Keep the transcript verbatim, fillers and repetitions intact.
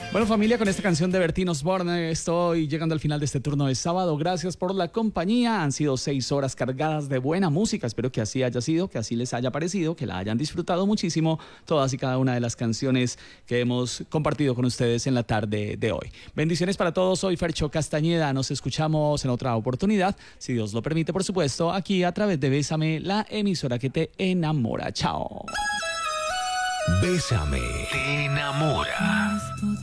Bueno, familia, con esta canción de Bertín Osborne estoy llegando al final de este turno de sábado. Gracias por la compañía. Han sido seis horas cargadas de buena música. Espero que así haya sido, que así les haya parecido, que la hayan disfrutado muchísimo todas y cada una de las canciones que hemos compartido con ustedes en la tarde de hoy. Bendiciones para todos. Soy Fercho Castañeda. Nos escuchamos en otra oportunidad, si Dios lo permite, por supuesto, aquí a través de Bésame, la emisora que te enamora. Chao. Bésame, te enamora.